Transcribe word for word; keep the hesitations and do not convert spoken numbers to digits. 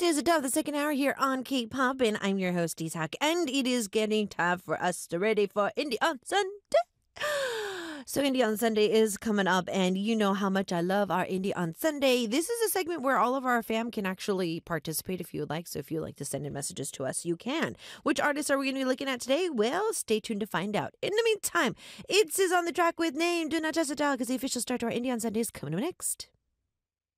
is Adele, the second hour here on K-Pop, and I'm your host, Ishak, and it is getting time for us to ready for Indie on Sunday. So Indie on Sunday is coming up, and you know how much I love our Indie on Sunday. This is a segment where all of our fam can actually participate if you would like. So if you'd like to send in messages to us, you can. Which artists are we going to be looking at today? Well, stay tuned to find out. In the meantime, it's is on the track with name Do Not Just a Dog, because the official start to our Indie on Sunday is coming up next.